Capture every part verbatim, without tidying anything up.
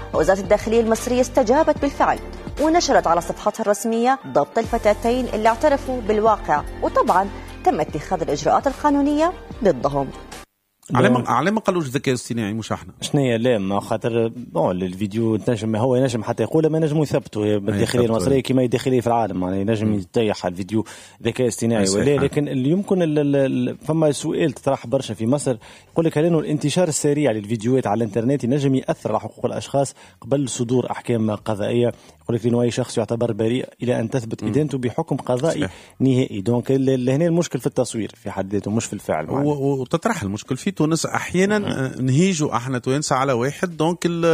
وزارة الداخلية المصرية استجابت بالفعل ونشرت على صفحتها الرسمية ضبط الفتاتين اللي اعترفوا بالواقع، وطبعا تم اتخاذ الإجراءات القانونية ضدهم. على ما على ما قالوش ذكاء اصطناعي مش احنا شنو لا ما خاطر بون الفيديو تنجم هو ينجم حتى يقول ما نجم يثبتوا بالداخليه المصريه كما يدخليه في العالم يعني ينجم يطيح على الفيديو ذكاء اصطناعي ولا لكن اللي يمكن فما سؤال تطرح برشا في مصر يقول لك هل انه الانتشار السريع للفيديوهات على الانترنت ينجم ياثر على حقوق الاشخاص قبل صدور احكام قضائيه؟ يقول لك انه اي شخص يعتبر بريء الى ان تثبت ادانته بحكم قضائي نهائي. دونك هنا المشكل في التصوير في حد ذاته مش في الفعل وتطرح المشكل في تونس احيانا نهيجوا احنا توانسه على واحد دونك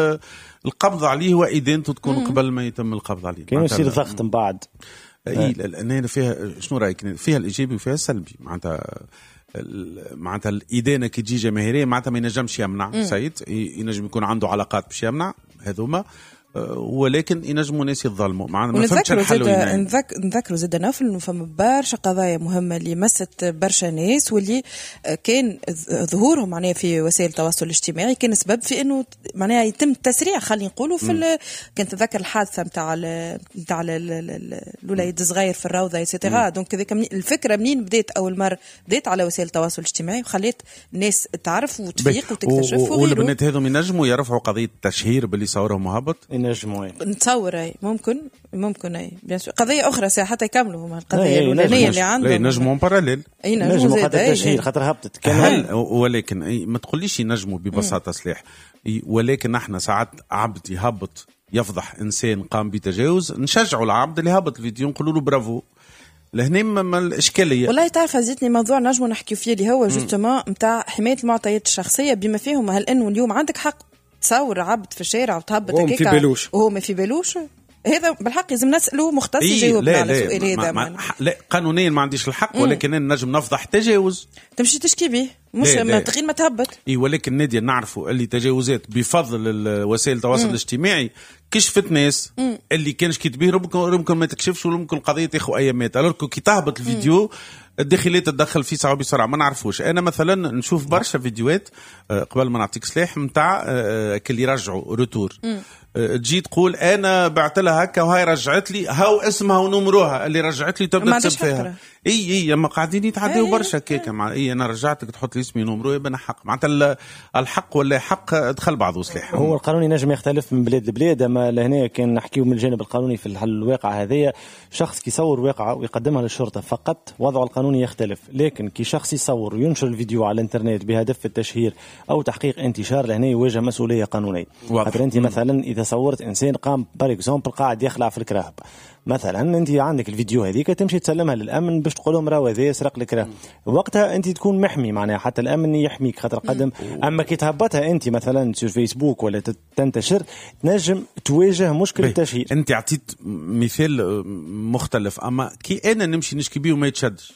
القبض عليه وادانته تكون قبل ما يتم القبض عليه كاين يصير ضغط من بعد. اي لان فيها شنو رايك فيها الايجابي وفيها السلبي معناتها معناتها الادانه كي تجي جماهيريه معناتها ما ينجمش يمنع سيد ينجم يكون عنده علاقات باش يمنع هذوما ولكن ينجموا ناس يتظلموا معنا ما فهمتش الحل وين نذكروا زاد نوفل انه فما برشا قضايا مهمه اللي مست برشا ناس واللي كان ظهورهم معناها في وسائل التواصل الاجتماعي كان سبب في انه معناها يتم التسريع خلينا نقولوا في كنت تذكر الحادثه نتاع نتاع الولاد الصغير في الروضه ايتترا. دونك هذيك الفكره منين بدات اول مره بدات على وسائل التواصل الاجتماعي وخليت الناس تعرف وتفيق وتكتشف والبنات هذوم ينجموا يرفعوا قضيه تشهير باللي صورهم مهبط نجموا نتصور اي ممكن ممكن اي بيان سور قضيه اخرى ساعه حتى يكملوا هما القضيه الاولانيه اللي عندهم نجموا باراليل اي نجموا حتى تشهير خاطر هبطت كان ولكن ما تقوليش ينجموا ببساطه سلاح ولكن احنا ساعات عبد يهبط يفضح انسان قام بتجاوز نشجعوا العبد اللي هبط الفيديو نقولوا له برافو لهنا ما الاشكاليه. والله تعرف زيتني موضوع نجموا نحكيو فيه اللي هو جوستومون نتاع حمايه المعطيات الشخصيه بما فيهم هل انه اليوم عندك حق تصور عبد في الشارع وتهبط هكاك وهو ما في بالوش هذا بالحق لازم نسأله مختص يجاوب إيه على السؤال هذا. ما ما لا قانونيا ما عنديش الحق ولكن أنا نجم نفضح تجاوز تمشي تشكي به مش ما تغير ما تهبط. اي ولكن نادية نعرفوا اللي تجاوزات بفضل وسائل التواصل الاجتماعي كشفت ناس مم. اللي كانش كيتبيه ممكن ما تكشفش ولا ممكن القضيه تاخذ ايامات الوغ كي تهبط الفيديو الداخليه تتدخل فيه ساعه بسرعه ما نعرفوش. انا مثلا نشوف برشا فيديوهات قبل ما نعطيك سلاح نتاع كل يرجعوا روتور تجي تقول انا بعت لها هكا وهاي رجعت لي هاو اسمها ونمروها اللي رجعت لي تبدا تسب فيها اي اي اما قاعدين يتعدوا برشا كيكه مع اي انا رجعتك تحط لي اسمي ونمرو يبقى حق معناتها الحق ولا حق دخل بعضه سلاح. هو القانون ينجم يختلف من بلاد لبلاد اما لهنا كان نحكيو من الجانب القانوني في الواقع هذايا شخص كيصور واقعه ويقدمها للشرطه فقط وضعه القانوني يختلف لكن كي شخص يصور وينشر الفيديو على الانترنت بهدف التشهير او تحقيق انتشار لهنا يواجه مسؤوليه قانونيه. خاطر انت مثلا اذا صورت انسان قام بار اكزومبل قاعد يخلع في الكراهب مثلا انت عندك الفيديو هذيك تمشي تسلمها للامن باش تقول لهم راهو هذا سرق لك راه وقتها انت تكون محمي معناها حتى الامن يحميك خاطر قدم. اما كي تهبطها انت مثلا في فيسبوك ولا تنتشر تنجم تواجه مشكل التشهير. انت عطيت مثال مختلف اما كي انا نمشي نشكي بيه وما يتشدش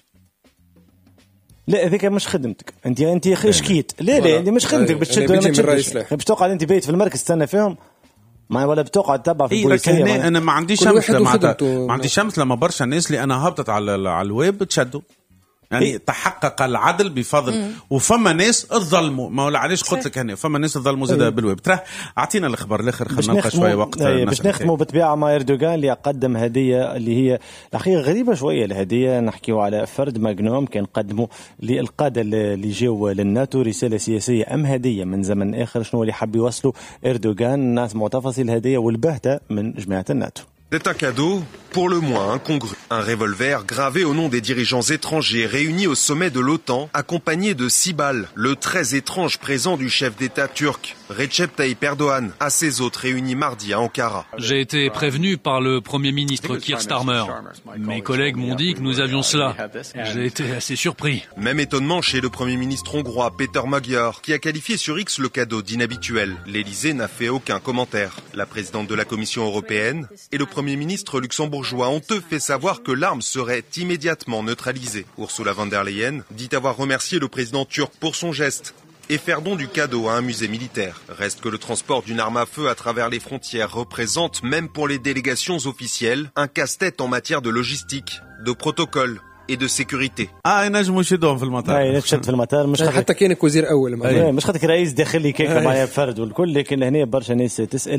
لا هذيك مش خدمتك انت انت شكيت لا لا انت مش خدمتك باش تشد ولا ما تشدش باش تقعد انت بيت في المركز تستنى فيهم ما ولا بتقعد تتبع في البوليسيه. إيه انا ما عنديش شمس لما ما عنديش شمس لما برشا الناس اللي انا هبطت على على الويب تشدوا يعني إيه؟ تحقق العدل بفضل مم. وفما ناس اتظلموا ما ولا علاش قلت لك هنا فما ناس اتظلموا زاد بالويب. ترى اعطينا الخبر الاخر خلينا نلقى شويه وقت باش نختموا بالطبيعه مع اردوغان اللي قدم هديه اللي هي الحقيقه غريبه شويه. الهديه نحكيو على فرد ماغنوم كان قدمه للقاده اللي جاوا للناتو رساله سياسيه ام هديه من زمن اخر شنو اللي حب يوصلوا اردوغان الناس مع تفاصيل الهديه والبهته من جماعه الناتو. C'est un cadeau pour le moins incongru. Un revolver gravé au nom des dirigeants étrangers réunis au sommet de l'OTAN, accompagné de six balles, le très étrange présent du chef d'État turc, Recep Tayyip Erdoğan, à ses hôtes réunis mardi à Ankara. J'ai été prévenu par le Premier ministre Keir Starmer. Mes collègues m'ont dit que nous avions cela. J'ai été assez surpris. Même étonnement chez le Premier ministre hongrois Péter Magyar, qui a qualifié sur X le cadeau d'inhabituel. L'Élysée n'a fait aucun commentaire. La présidente de la Commission européenne et le Premier ministre luxembourgeois ont eux fait savoir que l'arme serait immédiatement neutralisée. Ursula von der Leyen dit avoir remercié le président turc pour son geste et faire don du cadeau à un musée militaire. Reste que le transport d'une arme à feu à travers les frontières représente, même pour les délégations officielles, un casse-tête en matière de logistique, de protocole et de sécurité. اه ينجموا يشدوهم في المطار. اي نشد في المطار مش حتى كانك وزير اول مش خاطر رئيس داخلي كيك معايا فرد والكل لكن هنا برشا ناس تسأل